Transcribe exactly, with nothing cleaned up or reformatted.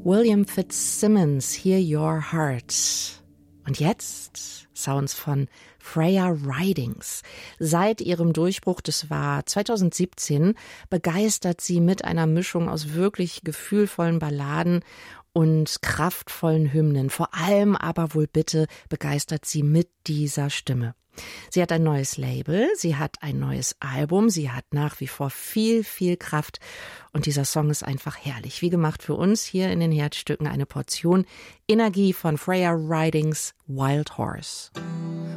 William Fitzsimmons, Hear Your Heart. Und jetzt Sounds von Freya Ridings. Seit ihrem Durchbruch, das war zweitausendsiebzehn, begeistert sie mit einer Mischung aus wirklich gefühlvollen Balladen und kraftvollen Hymnen. Vor allem aber wohl bitte begeistert sie mit dieser Stimme. Sie hat ein neues Label, sie hat ein neues Album, sie hat nach wie vor viel, viel Kraft und dieser Song ist einfach herrlich. Wie gemacht für uns hier in den Herzstücken eine Portion Energie von Freya Ridings Wild Horse.